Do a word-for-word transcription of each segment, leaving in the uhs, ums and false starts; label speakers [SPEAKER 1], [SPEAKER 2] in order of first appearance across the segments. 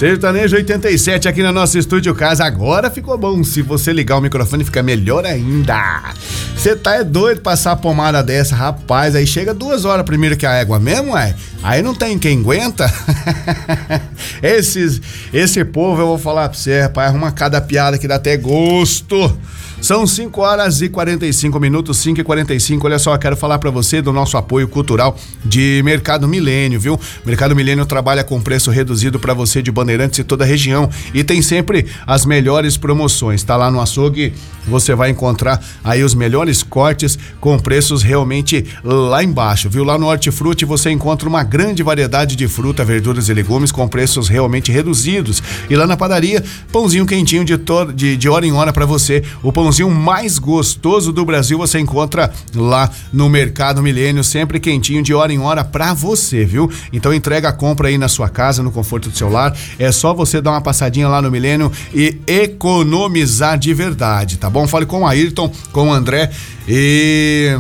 [SPEAKER 1] Sertanejo oitenta e sete aqui no nosso estúdio casa. Agora ficou bom. Se você ligar o microfone, fica melhor ainda. Você tá é doido passar a pomada dessa, rapaz. Aí chega duas horas primeiro que a égua mesmo, é? Aí não tem quem aguenta. Esses, esse povo, eu vou falar pra você, rapaz, arruma cada piada que dá até gosto. São cinco horas e quarenta e cinco minutos, cinco e quarenta e cinco. Olha só, quero falar para você do nosso apoio cultural de Mercado Milênio, viu? Mercado Milênio trabalha com preço reduzido para você de Bandeirantes e toda a região e tem sempre as melhores promoções. Tá lá no açougue, você vai encontrar aí os melhores cortes com preços realmente lá embaixo, viu? Lá no Hortifruti você encontra uma grande variedade de fruta, verduras e legumes com preços realmente reduzidos. E lá na padaria, pãozinho quentinho de, to- de, de hora em hora para você. O pãozinho mais gostoso do Brasil você encontra lá no Mercado Milênio, sempre quentinho de hora em hora pra você, viu? Então entrega a compra aí na sua casa, no conforto do seu lar. É só você dar uma passadinha lá no Milênio e economizar de verdade, tá bom? Fale com o Ayrton, com o André e...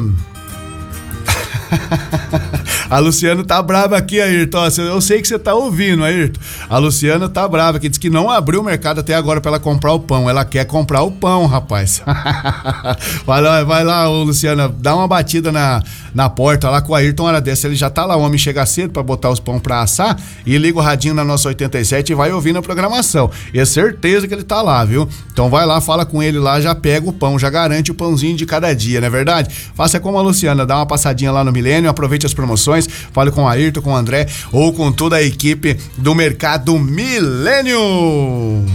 [SPEAKER 1] A Luciana tá brava aqui, Ayrton. Eu sei que você tá ouvindo, Ayrton. A Luciana tá brava, que diz que não abriu o mercado até agora pra ela comprar o pão. Ela quer comprar o pão, rapaz. Vai lá, vai lá, ô, Luciana, dá uma batida na, na porta lá com o Ayrton, hora dessa. Ele já tá lá, o homem chega cedo pra botar os pão pra assar e liga o radinho na nossa oitenta e sete e vai ouvindo a programação. E é certeza que ele tá lá, viu? Então vai lá, fala com ele lá, já pega o pão, já garante o pãozinho de cada dia, não é verdade? Faça como a Luciana, dá uma passadinha lá no Milênio, aproveite as promoções, fale com o Ayrton, com o André ou com toda a equipe do Mercado Milênio.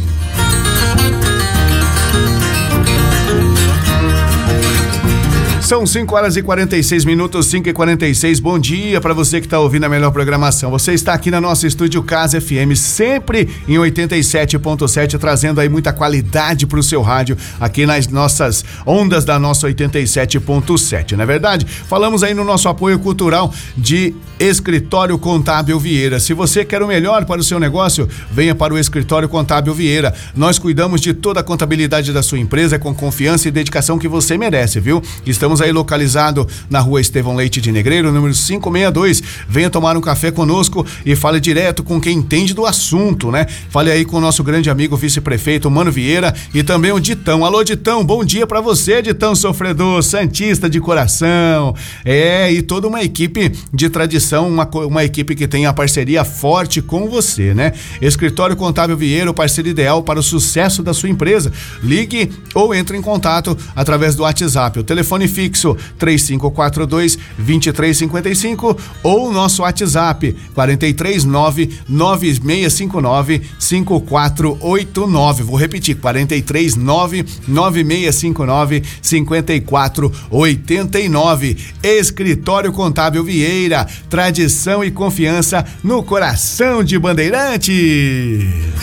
[SPEAKER 1] São cinco horas e quarenta e seis minutos, cinco e quarenta e seis. Bom dia para você que está ouvindo a melhor programação. Você está aqui na nossa estúdio Casa F M, sempre em oitenta e sete ponto sete, trazendo aí muita qualidade para o seu rádio aqui nas nossas ondas da nossa oitenta e sete ponto sete, não é verdade? Falamos aí no nosso apoio cultural de Escritório Contábil Vieira. Se você quer o melhor para o seu negócio, venha para o Escritório Contábil Vieira. Nós cuidamos de toda a contabilidade da sua empresa com confiança e dedicação que você merece, viu? Estamos aí localizado na rua Estevão Leite de Negreiro, número quinhentos e sessenta e dois. Venha tomar um café conosco e fale direto com quem entende do assunto, né? Fale aí com o nosso grande amigo vice-prefeito Mano Vieira e também o Ditão. Alô, Ditão, bom dia pra você, Ditão sofredor, santista de coração. É, e toda uma equipe de tradição, uma, uma equipe que tem a parceria forte com você, né? Escritório Contábil Vieira, o parceiro ideal para o sucesso da sua empresa. Ligue ou entre em contato através do WhatsApp. O telefone fixo três cinco quatro dois, dois três cinco cinco ou o nosso WhatsApp quatro três nove, nove seis cinco nove, cinco quatro oito nove. Vou repetir, quatro três nove, nove seis cinco nove, cinco quatro oito nove. Escritório Contábil Vieira, tradição e confiança no coração de Bandeirante.